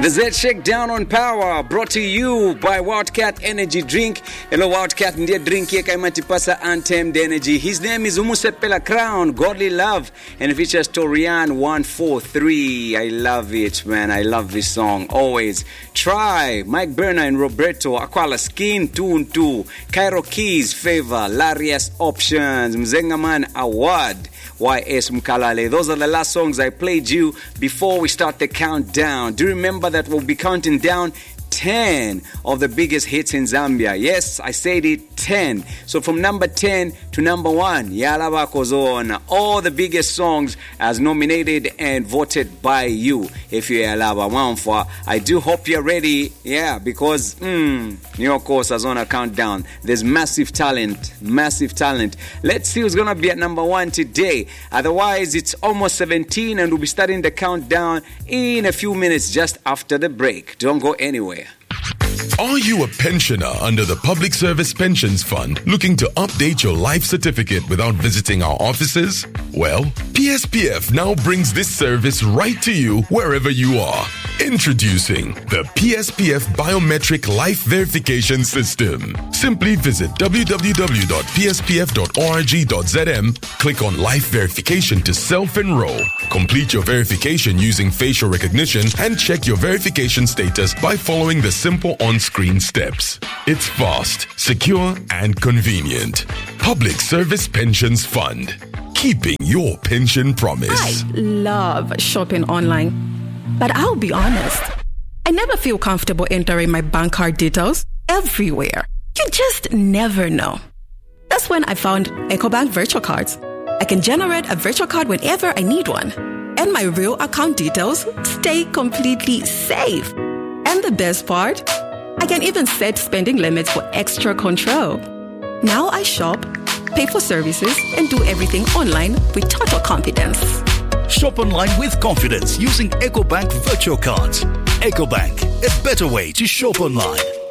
The Z Shakedown on Power, brought to you by Wildcat Energy Drink. Hello Wildcat, ndiye drink yeka imatipasa Untamed Energy. His name is Umusepela Crown, Godly Love, and it features Torian 143. I love it, man. I love this song. Always. Try, Mike Berner and Roberto, Aquala Skin 2-2, Cairo Keys, Favor, Larias Options, Mzengaman Award, YS Mkalale. Those are the last songs I played you before we start the countdown. Do you remember that we'll be counting down 10 of the biggest hits in Zambia? Yes, I said it, 10. So from number 10 to number 1, Yalaba Kozona. All the biggest songs as nominated and voted by you. If you're Yalaba Wamfa, I do hope you're ready. Yeah, because New Course is on a countdown. There's massive talent. Let's see who's gonna be at number 1 today. Otherwise, it's almost 17 and we'll be starting the countdown in a few minutes just after the break. Don't go anywhere. Are you a pensioner under the Public Service Pensions Fund looking to update your life certificate without visiting our offices? Well, PSPF now brings this service right to you wherever you are. Introducing the PSPF Biometric Life Verification System. Simply visit www.pspf.org.zm, click on Life Verification to self-enroll. Complete your verification using facial recognition and check your verification status by following the simple on-screen steps. It's fast, secure, and convenient. Public Service Pensions Fund. Keeping your pension promise. I love shopping online. But I'll be honest, I never feel comfortable entering my bank card details everywhere. You just never know. That's when I found EcoBank virtual cards. I can generate a virtual card whenever I need one. And my real account details stay completely safe. And the best part, I can even set spending limits for extra control. Now I shop, pay for services, and do everything online with total confidence. Shop online with confidence using EcoBank virtual cards. EcoBank, a better way to shop online.